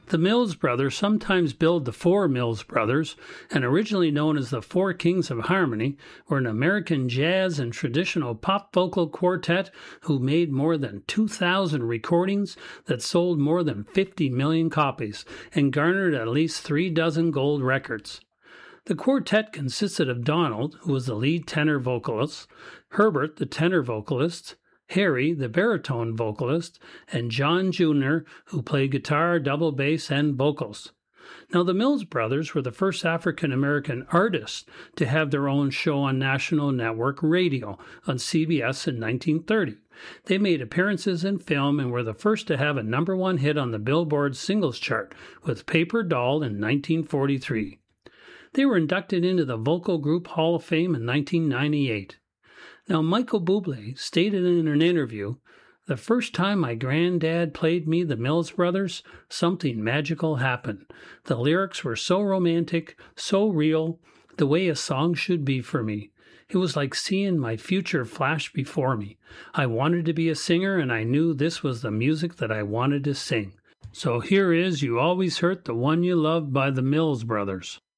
The Mills Brothers, sometimes billed the Four Mills Brothers, and originally known as the Four Kings of Harmony, were an American jazz and traditional pop vocal quartet who made more than 2,000 recordings that sold more than 50 million copies and garnered at least 36 gold records. The quartet consisted of Donald, who was the lead tenor vocalist, Herbert, the tenor vocalist, Harry, the baritone vocalist, and John Jr., who played guitar, double bass, and vocals. Now, the Mills Brothers were the first African-American artists to have their own show on National Network Radio on CBS in 1930. They made appearances in film and were the first to have a #1 hit on the Billboard singles chart with Paper Doll in 1943. They were inducted into the Vocal Group Hall of Fame in 1998. Now, Michael Bublé stated in an interview, "The first time my granddad played me the Mills Brothers, something magical happened. The lyrics were so romantic, so real, the way a song should be for me. It was like seeing my future flash before me. I wanted to be a singer, and I knew this was the music that I wanted to sing." So here is You Always Hurt the One You Loved by the Mills Brothers.